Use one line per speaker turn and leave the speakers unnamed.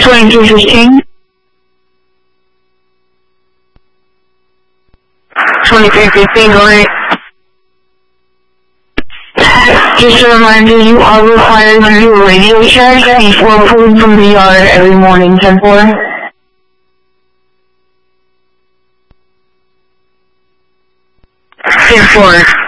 2215. 2315, go ahead. Just a reminder, you are required to do a radio check before pulling from the yard every morning, 10-4. 10-4.